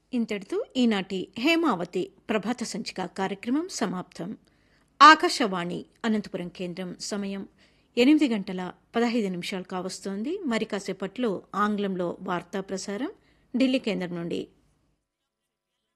ఇంతటితో ఈనాటి హేమావతి ప్రభాత సంచిక కార్యక్రమం సమాప్తం. ఆకాశవాణి అనంతపురం కేంద్రం. సమయం 8:15 కావస్తోంది. మరి కాసేపట్లో ఆంగ్లంలో వార్తా ప్రసారం ఢిల్లీ కేంద్రం నుండి